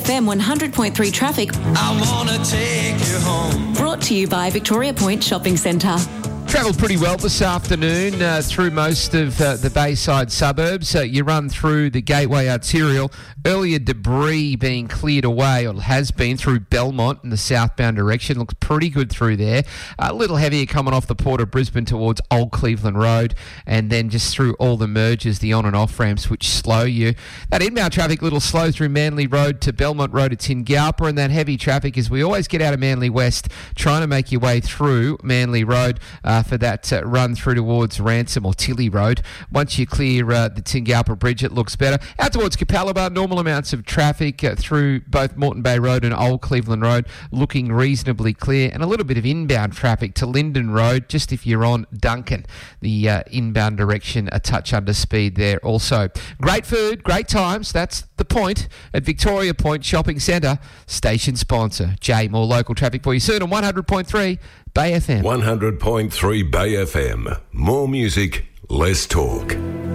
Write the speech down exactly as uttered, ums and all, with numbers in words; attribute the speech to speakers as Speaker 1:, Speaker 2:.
Speaker 1: F M one hundred point three traffic.
Speaker 2: I wanna take you home.
Speaker 1: Brought to you by Victoria Point Shopping Centre.
Speaker 3: Travelled pretty well this afternoon uh, through most of uh, the Bayside suburbs. Uh, you run through the Gateway Arterial. Earlier debris being cleared away, or has been, through Belmont in the southbound direction. Looks pretty good through there. A little heavier coming off the Port of Brisbane towards Old Cleveland Road, and then just through all the mergers, the on and off ramps, which slow you. That inbound traffic a little slow through Manly Road to Belmont Road at Tingalpa, and that heavy traffic as we always get out of Manly West, trying to make your way through Manly Road uh, for that uh, run through towards Ransom or Tilly Road. Once you clear uh, the Tingalpa Bridge, it looks better. Out towards Capalaba, normal amounts of traffic uh, through both Moreton Bay Road and Old Cleveland Road, looking reasonably clear, and a little bit of inbound traffic to Linden Road, just if you're on Duncan. The uh, inbound direction, a touch under speed there also. Great food, great times, that's the point at Victoria Point Shopping Centre, station sponsor. Jay, more local traffic for you soon on one hundred point three Bay F M.
Speaker 4: one hundred point three Bay F M. More music, less talk.